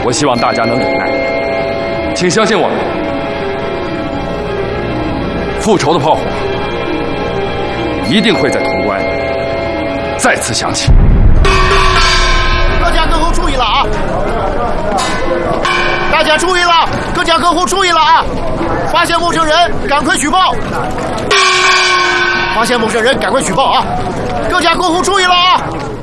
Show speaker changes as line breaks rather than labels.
我希望大家能忍耐，请相信我，复仇的炮火一定会在潼关再次响起。
各家各户注意了啊！大家注意了，各家各户注意了啊！发现陌生人，赶快举报！发现陌生人，赶快举报啊！各家各户注意了啊！